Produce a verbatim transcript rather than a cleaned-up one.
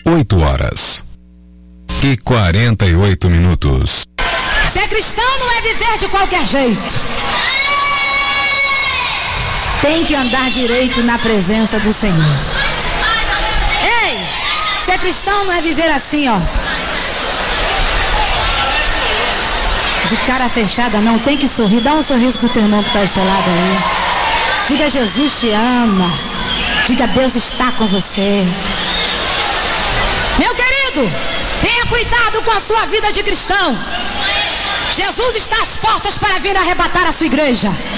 oito horas e quarenta e oito minutos. Ser cristão não é viver de qualquer jeito. Tem que andar direito na presença do Senhor. Ei, ser cristão não é viver assim, ó, de cara fechada, não. Tem que sorrir. Dá um sorriso pro teu irmão que está ao seu lado aí. Diga: Jesus te ama. Diga: Deus está com você. Meu querido, tenha cuidado com a sua vida de cristão. Jesus está às portas para vir arrebatar a sua igreja.